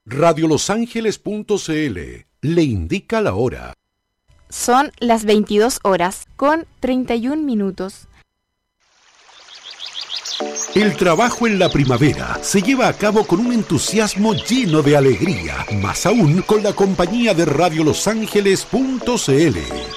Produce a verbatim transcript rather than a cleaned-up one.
radio los ángeles punto c l le indica la hora. Son las veintidós horas con treinta y un minutos. El trabajo en la primavera se lleva a cabo con un entusiasmo lleno de alegría, más aún con la compañía de radio los ángeles punto c l.